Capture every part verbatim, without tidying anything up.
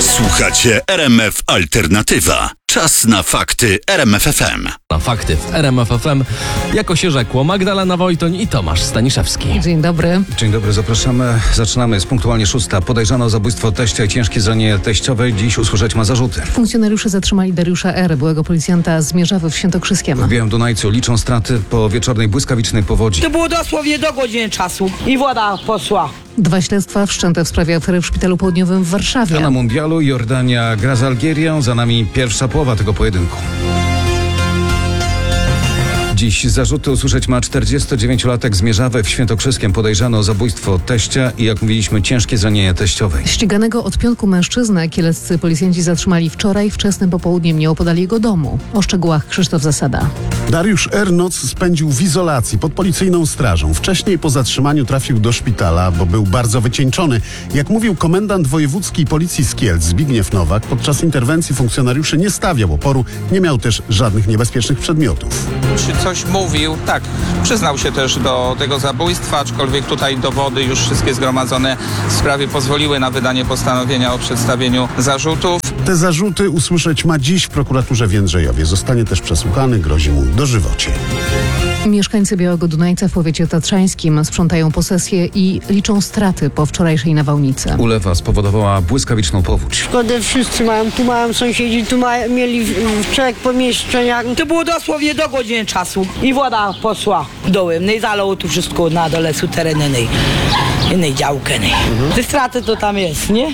Słuchacie R M F Alternatywa. Czas na fakty R M F F M. Na fakty w R M F F M, jako się rzekło, Magdalena Wojtoń i Tomasz Staniszewski. Dzień dobry. Dzień dobry, zapraszamy. Zaczynamy. Jest punktualnie szósta. Podejrzana o zabójstwo teścia i ciężkie zranienie teściowej. Dziś usłyszeć ma zarzuty. Funkcjonariusze zatrzymali Dariusza R., byłego policjanta z Mierzawy w Świętokrzyskiem. W Białym Dunajcu liczą straty po wieczornej błyskawicznej powodzi. To było dosłownie do godziny czasu i woda poszła. Dwa śledztwa wszczęte w sprawie afery w Szpitalu Południowym w Warszawie. Na mundialu Jordania gra z Algierią. Za nami pierwsza połowa tego pojedynku. Dziś zarzuty usłyszeć ma czterdziestodziewięciolatek z Mierzawy w Świętokrzyskiem, podejrzany o zabójstwo teścia i, jak mówiliśmy, ciężkie zranienie teściowej. Ściganego od piątku mężczyznę kieleccy policjanci zatrzymali wczoraj wczesnym popołudniem nieopodal jego domu. O szczegółach Krzysztof Zasada. Dariusz R. noc spędził w izolacji pod policyjną strażą. Wcześniej po zatrzymaniu trafił do szpitala, bo był bardzo wycieńczony. Jak mówił komendant wojewódzkiej policji z Kielc Zbigniew Nowak, podczas interwencji funkcjonariuszy nie stawiał oporu, nie miał też żadnych niebezpiecznych przedmiotów. Czy coś mówił? Tak, przyznał się też do tego zabójstwa, aczkolwiek tutaj dowody już wszystkie zgromadzone w sprawie pozwoliły na wydanie postanowienia o przedstawieniu zarzutów. Te zarzuty usłyszeć ma dziś w prokuraturze w Jędrzejowie. Zostanie też przesłuchany, grozi mu dożywocie. Mieszkańcy Białego Dunajca w powiecie tatrzańskim sprzątają posesje i liczą straty po wczorajszej nawałnicy. Ulewa spowodowała błyskawiczną powódź. Szkodę wszyscy mają, tu mają sąsiedzi, tu ma, mieli w, w trzech pomieszczeniach. To było dosłownie do godziny czasu i woda poszła dołem. No i zalało tu wszystko na dole suterennej, innej działkę. Mhm. Te straty to tam jest, nie?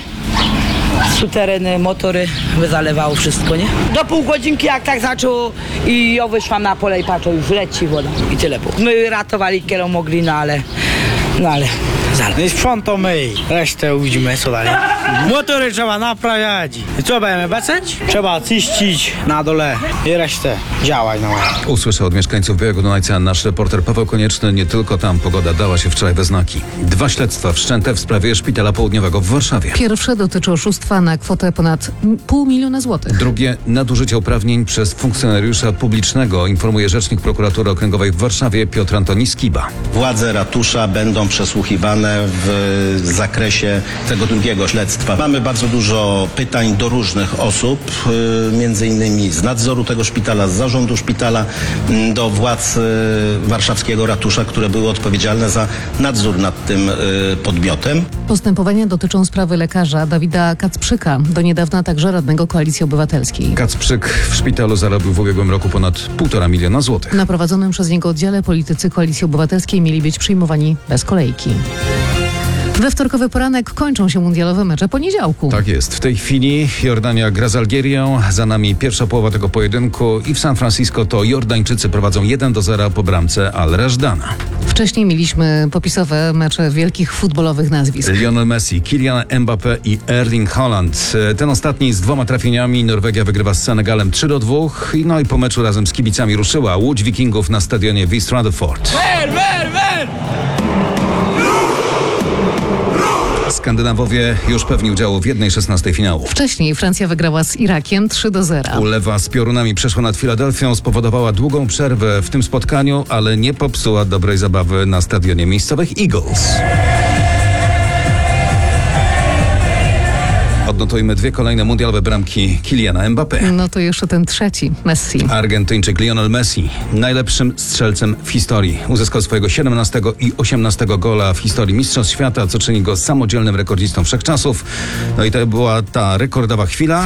Sutereny, motory, by zalewało wszystko, nie? Do pół godzinki jak tak zaczęło i ja wyszłam na pole i patrzę, już leci woda i tyle było. My ratowali kielo mogli, no ale, no ale zalewa. Nie sprzątą my, resztę widzimy co dalej. Motory trzeba naprawiać. I co będziemy becać? Trzeba czyścić na dole i resztę działać. No. Usłyszę od mieszkańców Białego Dunajca nasz reporter Paweł Konieczny. Nie tylko tam pogoda dała się wczoraj we znaki. Dwa śledztwa wszczęte w sprawie Szpitala Południowego w Warszawie. Pierwsze dotyczy oszustwa na kwotę ponad pół miliona złotych. Drugie nadużycia uprawnień przez funkcjonariusza publicznego, informuje rzecznik prokuratury okręgowej w Warszawie Piotr Antoni Skiba. Władze ratusza będą przesłuchiwane w zakresie tego drugiego śledztwa. Mamy bardzo dużo pytań do różnych osób, między innymi z nadzoru tego szpitala, z zarządu szpitala, do władz warszawskiego ratusza, które były odpowiedzialne za nadzór nad tym podmiotem. Postępowania dotyczą sprawy lekarza Dawida Kacprzyka, do niedawna także radnego Koalicji Obywatelskiej. Kacprzyk w szpitalu zarobił w ubiegłym roku ponad półtora miliona złotych. Na prowadzonym przez niego oddziale politycy Koalicji Obywatelskiej mieli być przyjmowani bez kolejki. We wtorkowy poranek kończą się mundialowe mecze poniedziałku. Tak jest. W tej chwili Jordania gra z Algierią. Za nami pierwsza połowa tego pojedynku i w San Francisco to Jordańczycy prowadzą jeden do zera po bramce Al-Rajdana. Wcześniej mieliśmy popisowe mecze wielkich futbolowych nazwisk. Lionel Messi, Kylian Mbappé i Erling Haaland. Ten ostatni z dwoma trafieniami. Norwegia wygrywa z Senegalem trzy do dwóch. No i po meczu razem z kibicami ruszyła łódź Wikingów na stadionie w East Rutherford. Mer, mer, mer! Skandynawowie już pewni udziału w jednej szesnastej finału. Wcześniej Francja wygrała z Irakiem trzy do zera. Ulewa z piorunami przeszła nad Filadelfią, spowodowała długą przerwę w tym spotkaniu, ale nie popsuła dobrej zabawy na stadionie miejscowych Eagles. Odnotujmy dwie kolejne mundialowe bramki Kyliana Mbappé. No to jeszcze ten trzeci, Messi. Argentyńczyk Lionel Messi, najlepszym strzelcem w historii. Uzyskał swojego siedemnastego i osiemnastego gola w historii Mistrzostw Świata, co czyni go samodzielnym rekordzistą wszechczasów. No i to była ta rekordowa chwila,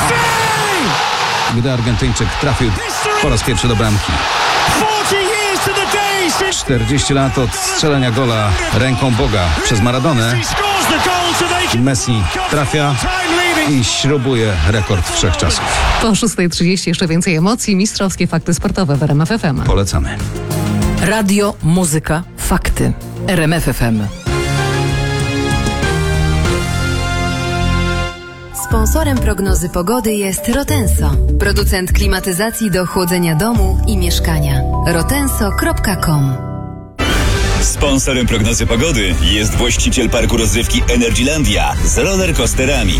gdy Argentyńczyk trafił po raz pierwszy do bramki. czterdzieści lat od strzelenia gola ręką Boga przez Maradonę. Messi trafia i śrubuje rekord wszechczasów. Po szóstej trzydzieści jeszcze więcej emocji. Mistrzowskie fakty sportowe w R M F F M. Polecamy. Radio, muzyka, fakty. R M F F M. Sponsorem prognozy pogody jest Rotenso, producent klimatyzacji do chłodzenia domu i mieszkania. rotenso kropka com. Sponsorem prognozy pogody jest właściciel parku rozrywki Energylandia z rollercoasterami.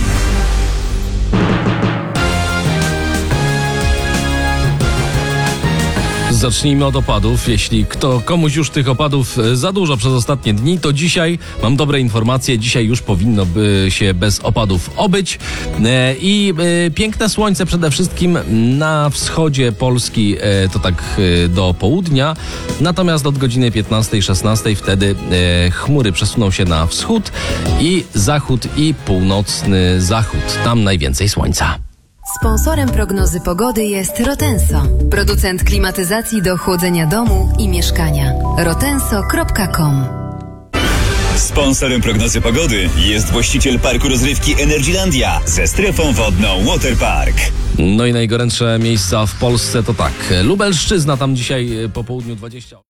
zacznijmy od opadów. Jeśli kto, komuś już tych opadów e, za dużo przez ostatnie dni, to dzisiaj mam dobre informacje. Dzisiaj już powinno by się bez opadów obyć. E, I e, piękne słońce przede wszystkim na wschodzie Polski, e, to tak e, do południa. Natomiast od godziny piętnastej szesnastej wtedy e, chmury przesuną się na wschód i zachód i północny zachód. Tam najwięcej słońca. Sponsorem prognozy pogody jest Rotenso, producent klimatyzacji do chłodzenia domu i mieszkania. rotenso kropka com. Sponsorem prognozy pogody jest właściciel parku rozrywki Energylandia ze strefą wodną Waterpark. No i najgorętsze miejsca w Polsce to tak. Lubelszczyzna, tam dzisiaj po południu dwadzieścia